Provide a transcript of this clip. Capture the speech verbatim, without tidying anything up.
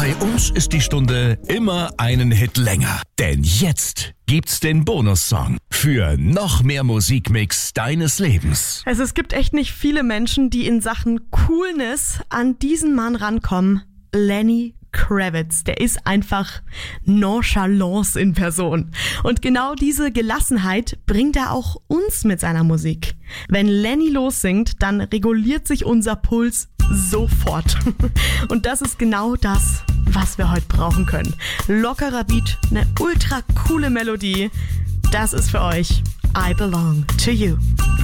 Bei uns ist die Stunde immer einen Hit länger. Denn jetzt gibt's den Bonussong für noch mehr Musikmix deines Lebens. Also es gibt echt nicht viele Menschen, die in Sachen Coolness an diesen Mann rankommen. Lenny Kravitz, der ist einfach Nonchalance in Person. Und genau diese Gelassenheit bringt er auch uns mit seiner Musik. Wenn Lenny lossingt, dann reguliert sich unser Puls sofort. Und das ist genau das, was wir heute brauchen können. Lockerer Beat, eine ultra coole Melodie. Das ist für euch I Belong to You.